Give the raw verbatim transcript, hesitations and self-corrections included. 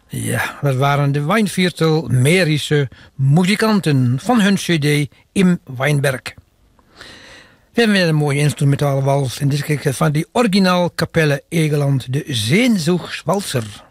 Ja, dat waren de Wijnviertel Mährische muzikanten van hun cd Im Weinberg. We hebben weer een mooie instrumentale wals. En dit keer van die originaal Kapelle Egeland, de Sehnsuchtswalser.